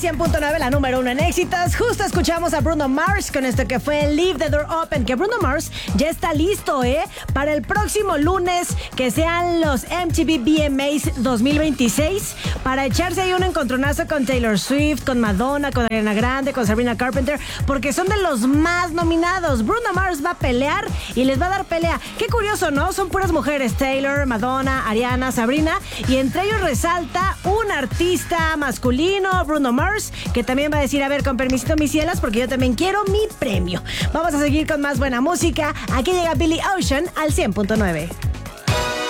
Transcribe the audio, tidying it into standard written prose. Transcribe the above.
100.9, la número 1 en éxitos. Justo escuchamos a Bruno Mars con esto que fue Leave the Door Open, que Bruno Mars ya está listo, para el próximo lunes, que sean los MTV VMAs 2026, para echarse ahí un encontronazo con Taylor Swift, con Madonna, con Ariana Grande, con Sabrina Carpenter, porque son de los más nominados. Bruno Mars va a pelear y les va a dar pelea. Qué curioso, ¿no? Son puras mujeres: Taylor, Madonna, Ariana, Sabrina, y entre ellos resalta un artista masculino, Bruno Mars, que también va a decir: a ver, con permisito, mis cielas, porque yo también quiero mi premio. Vamos a seguir con más buena música. Aquí llega Billy Ocean al 100.9.